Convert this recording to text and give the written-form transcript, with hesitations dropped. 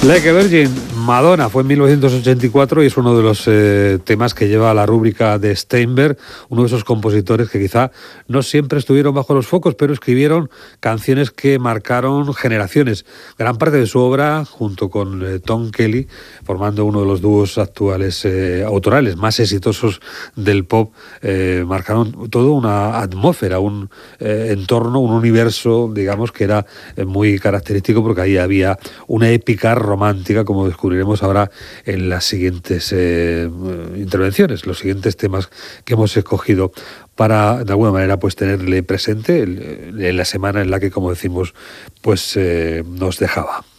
Like a Virgin, Madonna, fue en 1984 y es uno de los temas que lleva a la rúbrica de Steinberg, uno de esos compositores que quizá no siempre estuvieron bajo los focos, pero escribieron canciones que marcaron generaciones. Gran parte de su obra, junto con Tom Kelly, formando uno de los dúos actuales autorales más exitosos del pop, marcaron toda una atmósfera, un entorno, un universo, digamos, que era muy característico porque ahí había una épica romántica, como descubriremos ahora en las siguientes intervenciones, los siguientes temas que hemos escogido para, de alguna manera, pues tenerle presente en la semana en la que, como decimos, pues nos dejaba.